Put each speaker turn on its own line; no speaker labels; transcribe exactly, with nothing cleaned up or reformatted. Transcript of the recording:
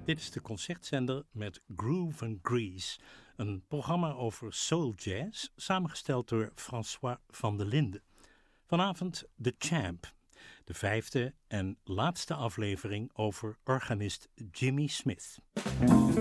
Dit is de concertzender met Groove and Grease, een programma over soul jazz, samengesteld door François van der Linden. Vanavond The Champ, de vijfde en laatste aflevering over organist Jimmy Smith.